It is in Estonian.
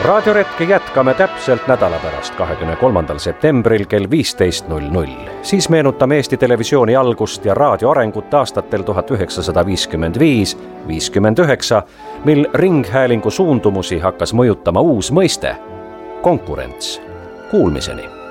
raadioretki jätkame täpselt nädala pärast, 23. septembril kell 15.00. Siis meenutame Eesti Televisiooni algust ja raadio arengut aastatel 1955-59, mil ringhäälingu suundumusi hakkas mõjutama uus mõiste – konkurents. Kuulmiseni!